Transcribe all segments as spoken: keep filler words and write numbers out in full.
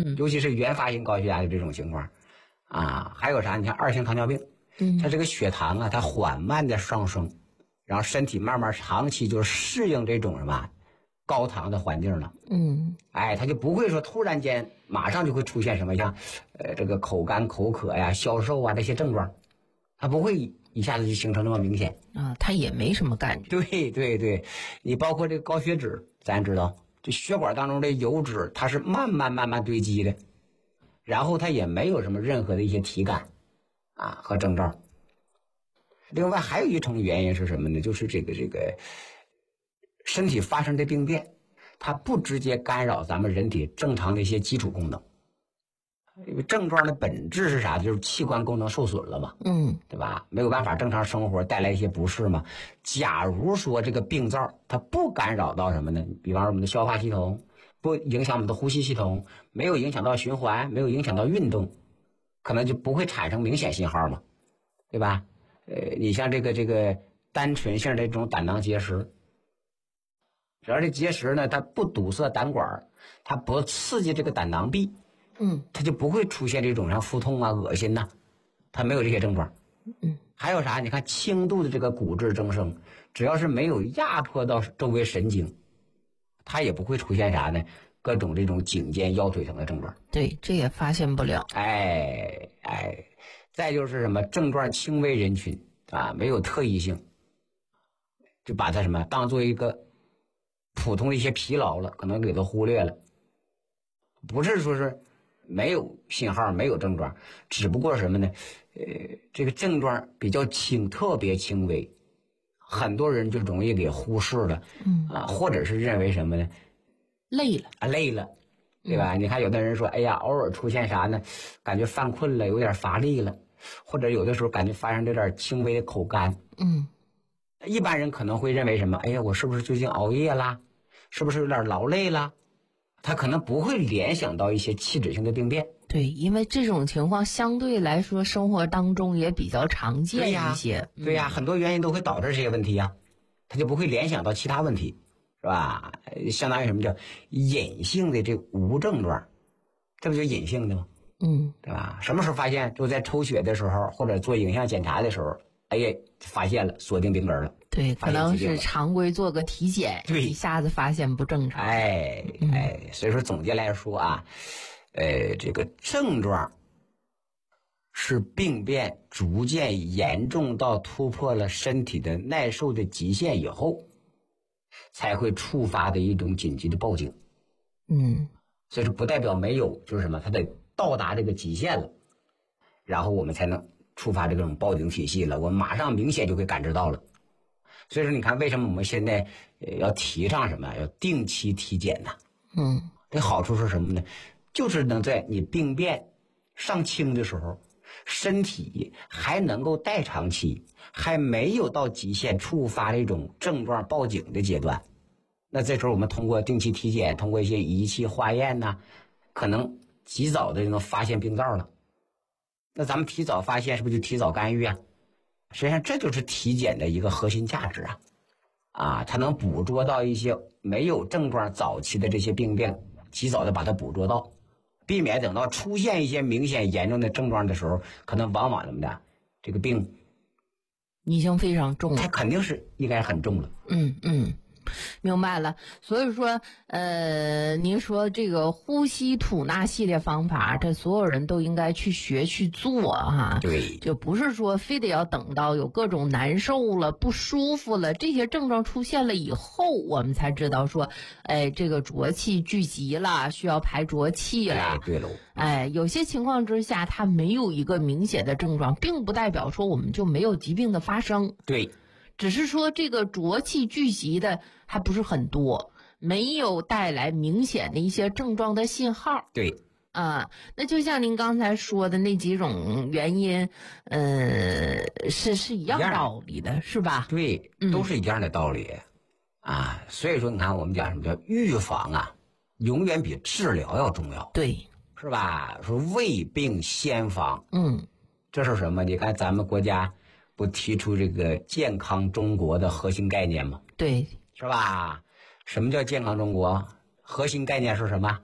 嗯， 尤其是原发性高血压的这种情况，啊，还有啥？你看二型糖尿病， 嗯， 它这个血糖啊，它缓慢的上升，然后身体慢慢长期就适应这种什么高糖的环境了。 嗯， 哎，它就不会说突然间马上就会出现什么像，呃，这个口干口渴呀、消瘦啊这些症状，它不会一下子就形成那么明显啊，他也没什么感觉。 对对对，你包括这个高血脂，咱知道，这血管当中的油脂它是慢慢慢慢堆积的，然后它也没有什么任何的一些体感啊和征兆。另外还有一种原因是什么呢？就是这个这个身体发生的病变，它不直接干扰咱们人体正常的一些基础功能。因为症状的本质是啥？就是器官功能受损了嘛， 嗯， 对吧？没有办法正常生活，带来一些不适嘛。假如说这个病灶它不干扰到什么呢？比方说我们的消化系统，不影响我们的呼吸系统，没有影响到循环，没有影响到运动，可能就不会产生明显信号嘛，对吧？呃，你像这个这个单纯性的这种胆囊结石，只要这结石呢，它不堵塞胆管，它不刺激这个胆囊壁。 嗯， 它就不会出现这种像腹痛啊、恶心呐、啊，它没有这些症状。 嗯， 还有啥？你看轻度的这个骨质增生，只要是没有压迫到周围神经，它也不会出现啥呢？各种这种颈肩腰腿疼的症状。 对，这也发现不了。 哎哎，再就是什么症状轻微人群啊，没有特异性，就把它什么当做一个普通的一些疲劳了，可能给它忽略了，不是说是没有信号，没有症状，只不过什么呢？呃，这个症状比较轻，特别轻微，很多人就容易给忽视了， 嗯啊，或者是认为什么呢？ 累了啊，累了，对吧？嗯、你看有的人说，哎呀，偶尔出现啥呢？感觉犯困了，有点乏力了，或者有的时候感觉发生有点轻微的口干。 嗯， 一般人可能会认为什么？哎呀，我是不是最近熬夜啦？是不是有点劳累啦？他可能不会联想到一些器质性的病变。 对，因为这种情况相对来说生活当中也比较常见一些。 对呀，对呀、嗯，很多原因都会导致这些问题呀、啊，他就不会联想到其他问题，是吧？相当于什么叫隐性的这无症状，这不就隐性的吗？ 嗯， 对吧？什么时候发现？就在抽血的时候，或者做影像检查的时候，哎呀，发现了，锁定病根了。 对，可能是常规做个体检， 对， 一下子发现不正常。 哎哎，所以说总结来说啊，呃，这个症状是病变逐渐严重到突破了身体的耐受的极限以后，才会触发的一种紧急的报警。 嗯， 所以说不代表没有，就是什么，它得到达这个极限了，然后我们才能触发这种报警体系了，我们马上明显就会感知到了。所以说你看为什么我们现在要提倡什么要定期体检呢？ 嗯， 这好处是什么呢？就是能在你病变上轻的时候，身体还能够代偿期，还没有到极限触发这种症状报警的阶段，那这时候我们通过定期体检，通过一些仪器化验呢，可能及早的能发现病灶了。那咱们提早发现是不是就提早干预啊？实际上这就是体检的一个核心价值啊，啊，它能捕捉到一些没有症状早期的这些病变，及早的把它捕捉到，避免等到出现一些明显严重的症状的时候，可能往往怎么的，这个病已经非常重了， 它肯定是应该很重了。 嗯嗯。明白了，所以说，呃，您说这个呼吸吐纳系列方法，这所有人都应该去学去做哈。 对， 就不是说非得要等到有各种难受了、不舒服了这些症状出现了以后，我们才知道说，哎，这个浊气聚集了，需要排浊气了。 哎，对喽。 哎，有些情况之下，它没有一个明显的症状，并不代表说我们就没有疾病的发生。 对。 只是说这个浊气聚集的还不是很多，没有带来明显的一些症状的信号。 对， 啊，那就像您刚才说的那几种原因，呃，是是一样道理的，是吧？ 对，都是一样的道理、嗯、啊。所以说，你看我们讲什么叫预防啊，永远比治疗要重要。 对， 是吧？说未病先防， 嗯， 这是什么？你看咱们国家不提出这个健康中国的核心概念吗？ 对， 是吧？什么叫健康中国？核心概念是什么？就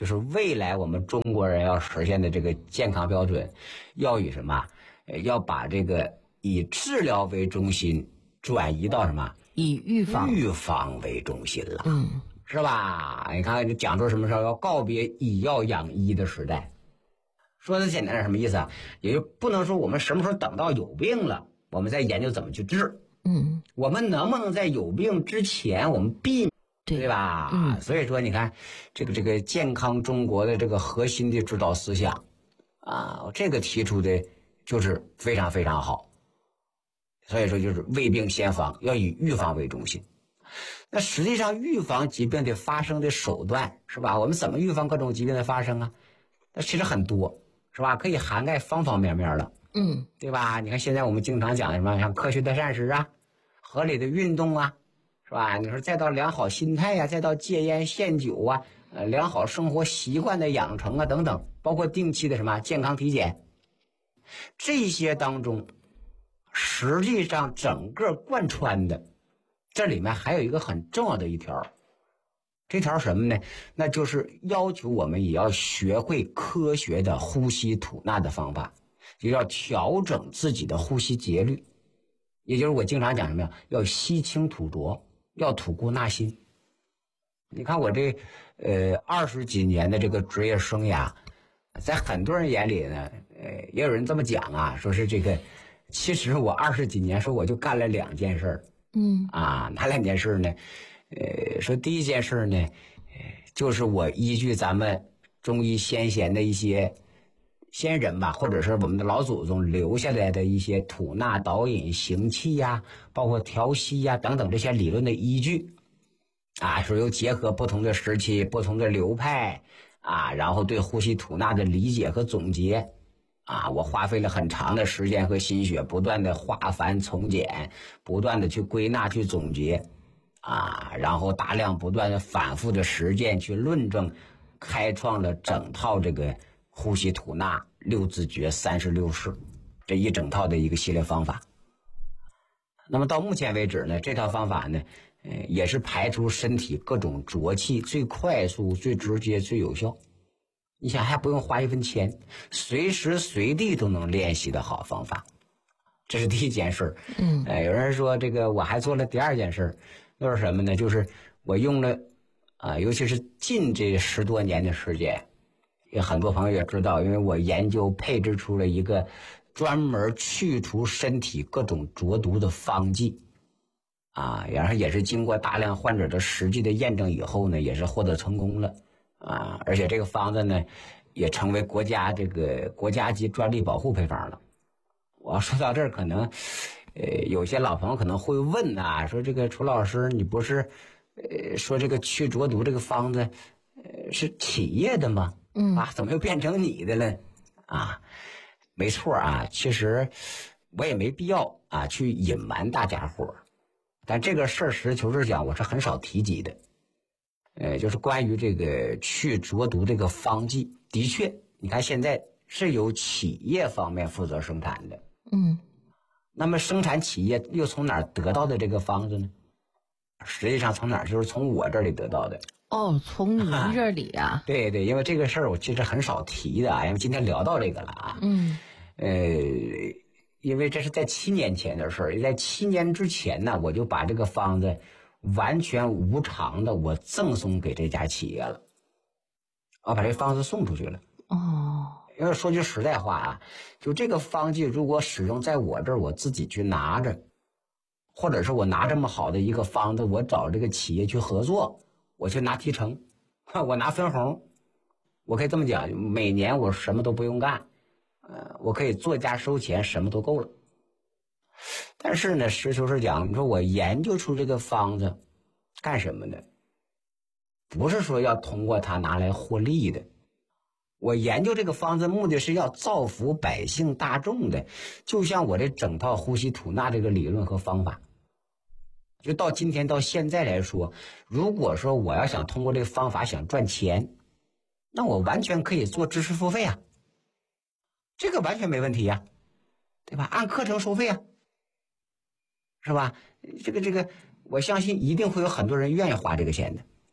就是未来我们中国人要实现的这个健康标准，要以什么？呃，要把这个以治疗为中心转移到什么？ 以预防预防为中心了， 嗯， 是吧？你看，讲出什么时候要告别以药养医的时代。说的简单点什么意思啊？也就不能说我们什么时候等到有病了，我们再研究怎么去治。 嗯， 我们能不能在有病之前，我们避免， 对对吧？ 嗯， 所以说你看，这个这个健康中国的这个核心的指导思想啊，这个提出的就是非常非常好。所以说就是未病先防，要以预防为中心。那实际上预防疾病的发生的手段是吧？我们怎么预防各种疾病的发生啊？那其实很多是吧？可以涵盖方方面面的， 嗯， 对吧？你看现在我们经常讲什么，像科学的膳食啊，合理的运动啊，是吧？你说再到良好心态呀、啊，再到戒烟限酒啊，呃，良好生活习惯的养成啊等等，包括定期的什么健康体检，这些当中，实际上整个贯穿的，这里面还有一个很重要的一条。这条什么呢？那就是要求我们也要学会科学的呼吸吐纳的方法，就要调整自己的呼吸节律。也就是我经常讲什么呀？要吸清吐浊，要吐故纳新。你看我这呃二十几年的这个职业生涯，在很多人眼里呢，呃，也有人这么讲啊，说是这个，其实我二十几年说我就干了两件事儿， 嗯啊，哪两件事呢？呃，说第一件事呢，就是我依据咱们中医先贤的一些先人吧，或者是我们的老祖宗留下来的一些吐纳、导引、行气呀、啊，包括调息呀、啊、等等这些理论的依据，啊，说又结合不同的时期、不同的流派啊，然后对呼吸吐纳的理解和总结。啊，我花费了很长的时间和心血，不断的化繁从简，不断的去归纳、去总结，啊，然后大量不断的反复的实践去论证，开创了整套这个呼吸吐纳六字诀三十六式这一整套的一个系列方法。那么到目前为止呢，这套方法呢，呃，也是排除身体各种浊气最快速、最直接、最有效。你想还不用花一分钱，随时随地都能练习的好方法，这是第一件事。 嗯， 呃，有人说这个我还做了第二件事，又是什么呢？就是我用了啊、呃，尤其是近这十多年的时间，也很多朋友也知道，因为我研究配置出了一个专门去除身体各种浊毒的方剂，啊，然后也是经过大量患者的实际的验证以后呢，也是获得成功了。啊，而且这个方子呢，也成为国家这个国家级专利保护配方了。我要说到这儿，可能，呃，有些老朋友可能会问啊，说这个楚老师，你不是，呃，说这个去浊毒这个方子，呃，是企业的吗？ 嗯啊，怎么又变成你的了？啊，没错啊，其实我也没必要啊去隐瞒大家伙，但这个事儿实事求是讲，我是很少提及的。呃，就是关于这个去浊毒这个方剂，的确，你看现在是由企业方面负责生产的。 嗯， 那么生产企业又从哪儿得到的这个方子呢？实际上从哪儿？就是从我这里得到的。 哦，从您这里啊？ 对对，因为这个事儿我其实很少提的啊，因为今天聊到这个了啊。 嗯。 呃，因为这是在七年前的事儿，在七年之前呢，我就把这个方子完全无偿的我赠送给这家企业了，我把这方子送出去了。 哦， 因为说句实在话啊，就这个方剂如果使用在我这儿，我自己去拿着，或者是我拿这么好的一个方子，我找这个企业去合作，我去拿提成，我拿分红，我可以这么讲，每年我什么都不用干，呃，我可以作价收钱，什么都够了。但是呢，实事求是讲，你说我研究出这个方子干什么呢？不是说要通过它拿来获利的。我研究这个方子目的是要造福百姓大众的，就像我这整套呼吸吐纳这个理论和方法，就到今天到现在来说，如果说我要想通过这个方法想赚钱，那我完全可以做知识付费啊，这个完全没问题呀、啊，对吧？按课程收费啊，是吧？这个这个，我相信一定会有很多人愿意花这个钱的。